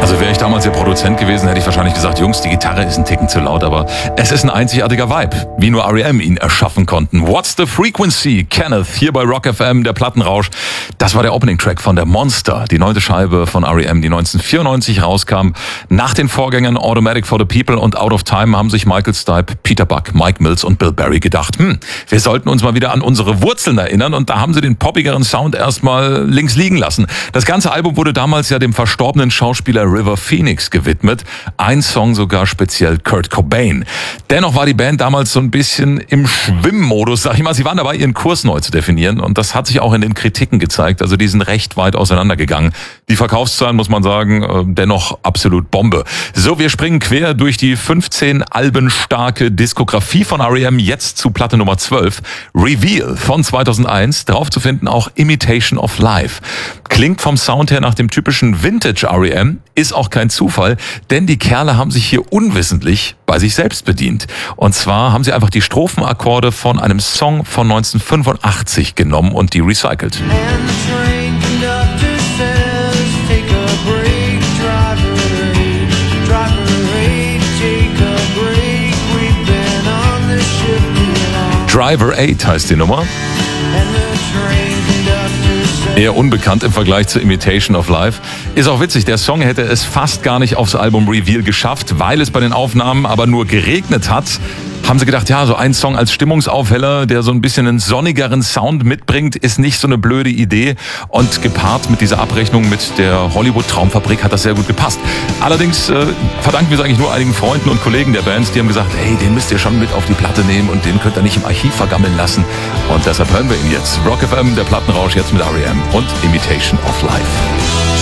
Also wäre ich damals der Produzent gewesen, hätte ich wahrscheinlich gesagt, Jungs, die Gitarre ist ein Ticken zu laut, aber es ist ein einzigartiger Vibe, wie nur R.E.M. ihn erschaffen konnten. What's the Frequency? Kenneth, hier bei Rock FM, der Plattenrausch. Das war der Opening-Track von der Monster, die 9. Scheibe von R.E.M., die 1994 rauskam. Nach den Vorgängern Automatic for the People und Out of Time haben sich Michael Stipe, Peter Buck, Mike Mills und Bill Berry gedacht, wir sollten uns mal wieder an unsere Wurzeln erinnern, und da haben sie den poppigeren Sound erstmal links liegen lassen. Das ganze Album wurde damals ja dem verstorbenen Schauspieler River Phoenix gewidmet. Ein Song sogar speziell Kurt Cobain. Dennoch war die Band damals so ein bisschen im Schwimmmodus, sag ich mal. Sie waren dabei, ihren Kurs neu zu definieren, und das hat sich auch in den Kritiken gezeigt. Also die sind recht weit auseinandergegangen. Die Verkaufszahlen, muss man sagen, dennoch absolut Bombe. So, wir springen quer durch die 15 Alben starke Diskografie von R.E.M. jetzt zu Platte Nummer 12, Reveal von 2001. Drauf zu finden auch Imitation of Life. Klingt vom Sound her nach dem typischen Vintage R.E.M., ist auch kein Zufall, denn die Kerle haben sich hier unwissentlich bei sich selbst bedient. Und zwar haben sie einfach die Strophenakkorde von einem Song von 1985 genommen und die recycelt. Driver 8 heißt die Nummer. Eher unbekannt im Vergleich zu Imitation of Life. Ist auch witzig, der Song hätte es fast gar nicht aufs Album Reveal geschafft, weil es bei den Aufnahmen aber nur geregnet hat. Haben sie gedacht, ja, so ein Song als Stimmungsaufheller, der so ein bisschen einen sonnigeren Sound mitbringt, ist nicht so eine blöde Idee. Und gepaart mit dieser Abrechnung mit der Hollywood-Traumfabrik hat das sehr gut gepasst. Allerdings verdanken wir es eigentlich nur einigen Freunden und Kollegen der Bands, die haben gesagt, hey, den müsst ihr schon mit auf die Platte nehmen und den könnt ihr nicht im Archiv vergammeln lassen. Und deshalb hören wir ihn jetzt. Rock FM, der Plattenrausch, jetzt mit R.E.M. und Imitation of Life.